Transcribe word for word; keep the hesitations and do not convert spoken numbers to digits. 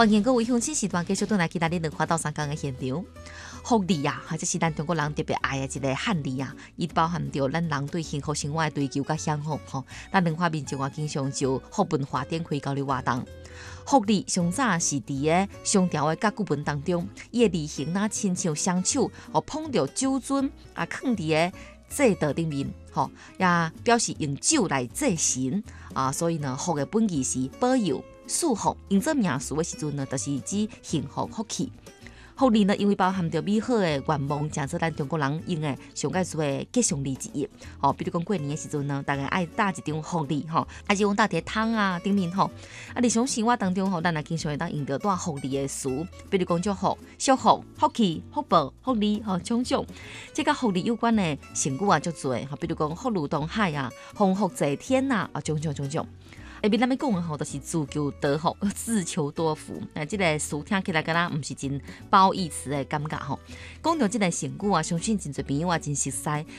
欢迎各位乡亲时段继续转来其他恁两花到三江的现场。福利啊，这是咱中国人特别爱的一个汉字啊，伊包含着咱人对幸福生活的追求甲向往吼。咱两花民众啊，经常就福文化展开交流活动。福利上早是伫个商朝的甲骨文当中，伊的字形啊，亲像双手哦捧着酒樽啊，放伫个祭道顶面，吼也表示用酒来祭神啊，所以呢，福的本意是保佑、祝福，用做名词的时阵呢，就是指幸福福气。福利呢，因为包含着美好的愿望，诚做咱中国人用的上介多的吉祥日之一。哦，比如讲过年的时阵呢，大家爱搭一张福利，吼，还是讲搭伫汤啊顶面吼。啊，日常生活当中吼，咱也经常会当用到带福利的词，比如讲祝福、祝福、福气、福报、福利，吼，种种。这甲福利有关的成语啊，足多，吼，比如讲福如东海啊，丰福济天呐，啊，种种种种。下面咱们讲的吼，就是自求得福、自求多福。那这个词听起来敢若唔是真褒义词的感觉吼。讲到这个成语啊，相信真侪朋友啊真熟悉。